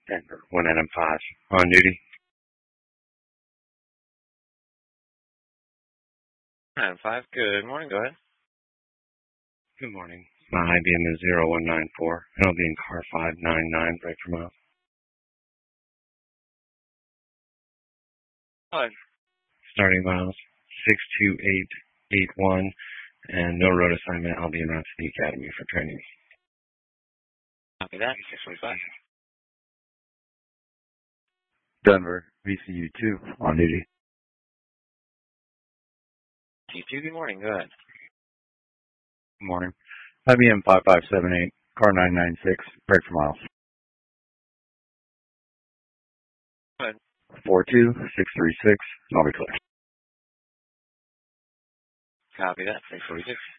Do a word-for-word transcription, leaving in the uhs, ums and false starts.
Denver, one N M five. On duty. nine five, good morning, go ahead. Good morning. My I B M is zero one nine four. It'll be in car five nine nine, brake for miles. Hi. Starting miles six two eight eight one, and no road assignment. I'll be en route to the academy for training. Copy that, six twenty-five. Denver, V C U two, on duty. T two, good morning, go ahead. Good morning. I B M five five seven eight, car nine nine six, brake for miles. Go ahead. four two six three six, I'll be clear. Copy that, six forty-six.